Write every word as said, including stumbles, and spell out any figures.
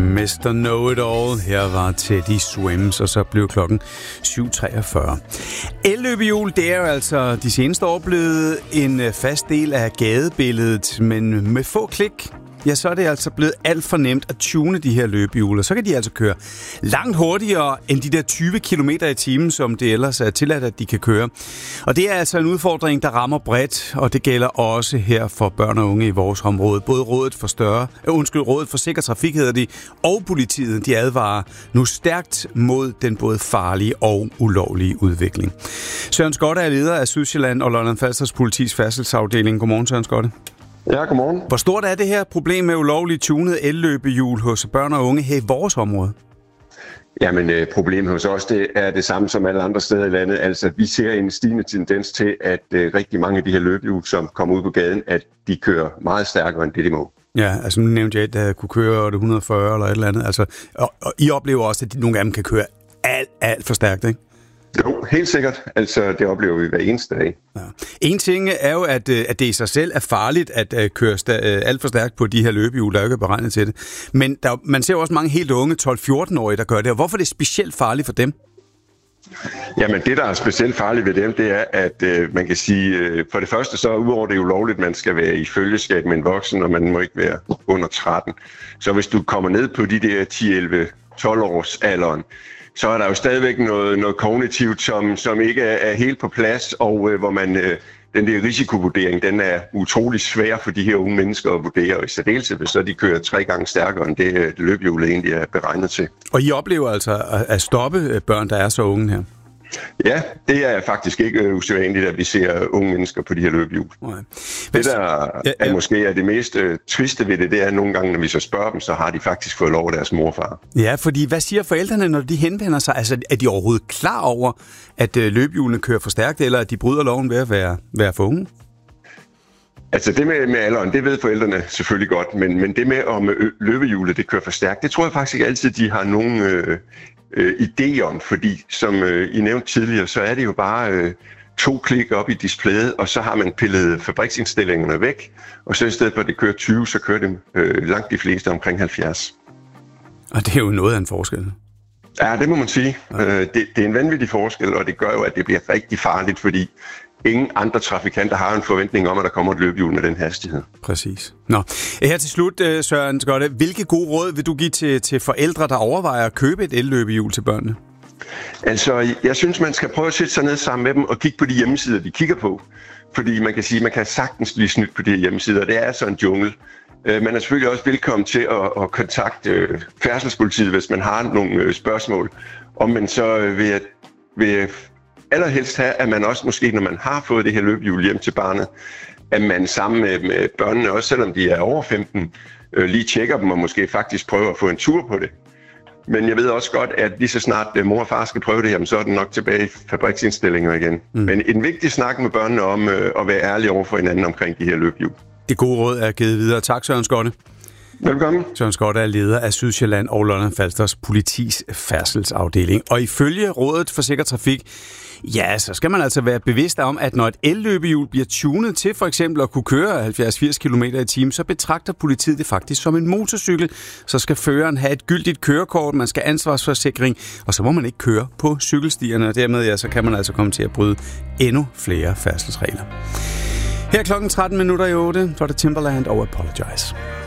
mister Know-It-All. Her var Teddy Swims, og så blev klokken syv treogfyrre. El-løbehjul, det er jo altså de seneste år blevet en fast del af gadebilledet, men med få klik, ja, så er det altså blevet alt for nemt at tune de her løbehjul, og så kan de altså køre langt hurtigere end de der tyve kilometer i timen, som det ellers er tilladt, at de kan køre. Og det er altså en udfordring, der rammer bredt, og det gælder også her for børn og unge i vores område. Både Rådet for større, øh, undskyld, Rådet for Sikker Trafik hedder de, og politiet, de advarer nu stærkt mod den både farlige og ulovlige udvikling. Søren Skotte er leder af Sydsjælland og Lolland-Falsters politis færdselsafdeling. Godmorgen, Søren Skotte. Ja, godmorgen. Hvor stort er det her problem med ulovligt tunede elløbehjul hos børn og unge her i vores område? Jamen, øh, problemet hos os, det er det samme som alle andre steder i landet. Altså, vi ser en stigende tendens til, at øh, rigtig mange af de her løbehjul, som kommer ud på gaden, at de kører meget stærkere end det, de må. Ja, altså nu nævnte jeg, at der kunne køre et hundrede og fyrre eller et eller andet. Altså, og, og I oplever også, at de, nogle af dem kan køre alt, alt for stærkt, ikke? Jo, helt sikkert. Altså, det oplever vi hver eneste dag. Ja. En ting er jo, at, at det i sig selv er farligt at køre sta- alt for stærkt på de her løbehjul, der er jo ikke beregnet til det. Men der, man ser jo også mange helt unge tolv-fjorten-årige, der gør det. Og hvorfor er det specielt farligt for dem? Jamen, det, der er specielt farligt ved dem, det er, at øh, man kan sige, øh, for det første, så udover det ulovligt, man skal være i følgeskab med en voksen, og man må ikke være under tretten. Så hvis du kommer ned på de der ti, elleve, tolv års alderen, så er der jo stadigvæk noget, noget kognitivt, som, som ikke er, er helt på plads, og øh, hvor man, øh, den der risikovurdering, den er utrolig svær for de her unge mennesker at vurdere, og i særdeleshed, hvis så de kører tre gange stærkere, end det, det løbehjulet egentlig er beregnet til. Og I oplever altså at stoppe børn, der er så unge her? Ja, det er faktisk ikke usædvanligt, at vi ser unge mennesker på de her løbehjul. Det, der ja, ja. er måske er det mest uh, triste ved det, det er nogle gange, når vi så spørger dem, så har de faktisk fået lov af deres morfar. Ja, fordi hvad siger forældrene, når de henvender sig? Altså, er de overhovedet klar over, at uh, løbehjulene kører for stærkt, eller at de bryder loven ved at være, være for unge? Altså det med, med alderen, det ved forældrene selvfølgelig godt, men, men det med om løbehjulet, det kører for stærkt, det tror jeg faktisk ikke altid, de har nogen øh, øh, idé om, fordi som øh, I nævnte tidligere, så er det jo bare øh, to klik op i displayet, og så har man pillet fabriksindstillingerne væk, og så i stedet for at det kører tyve, så kører det øh, langt de fleste omkring halvfjerds. Og det er jo noget af en forskel. Ja, det må man sige. Ja. Det, det er en vanvittig forskel, og det gør jo, at det bliver rigtig farligt, fordi ingen andre trafikanter har en forventning om, at der kommer et løbehjul med den hastighed. Præcis. Nå, her til slut, Søren Skotte, hvilke gode råd vil du give til, til forældre, der overvejer at købe et elløbehjul til børnene? Altså, jeg synes, man skal prøve at sætte sig ned sammen med dem og kigge på de hjemmesider, de kigger på. Fordi man kan sige, at man kan sagtens blive snydt på de her hjemmesider. Det er så en jungle. Man er selvfølgelig også velkommen til at, at kontakte færdselspolitiet, hvis man har nogle spørgsmål. Og men så vil jeg, vil jeg allerhelst have, at man også måske, når man har fået det her løbehjul hjem til barnet, at man sammen med, med børnene, også selvom de er over femten, øh, lige tjekker dem og måske faktisk prøver at få en tur på det. Men jeg ved også godt, at lige så snart øh, mor og far skal prøve det, jamen, så er den nok tilbage i fabriksindstillinger igen. Mm. Men en vigtig snak med børnene om øh, at være ærlige over for hinanden omkring de her løbehjul. Det gode råd er givet videre. Tak, Søren Skotte. Velkommen. Søren Skotte er leder af Sydsjælland og Lolland-Falsters politis færdselsafdeling. Og ifølge Rådet for Sikker Trafik, ja, så skal man altså være bevidst om, at når et elløbehjul bliver tunet til for eksempel at kunne køre halvfjerds til firs kilometer i timen, så betragter politiet det faktisk som en motorcykel. Så skal føreren have et gyldigt kørekort, man skal ansvarsforsikring, og så må man ikke køre på cykelstierne, og dermed ja, så kan man altså komme til at bryde endnu flere færdselsregler. Her klokken tretten minutter i otte, så er det Timberland og Apologize.